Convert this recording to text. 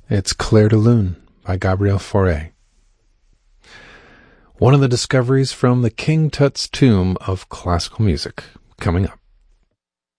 It's Clair de Lune by Gabriel Fauré. One of the discoveries from the King Tut's tomb of classical music, coming up.